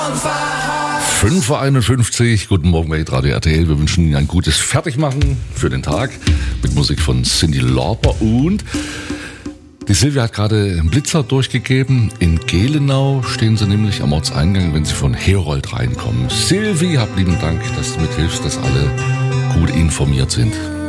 5:51 Uhr, guten Morgen bei Radio RTL. Wir wünschen Ihnen ein gutes Fertigmachen für den Tag mit Musik von Cyndi Lauper. Und die Silvia hat gerade einen Blitzer durchgegeben. In Gelenau stehen sie nämlich am Ortseingang, wenn sie von Herold reinkommen. Silvi, hab lieben Dank, dass du mithilfst, dass alle gut informiert sind.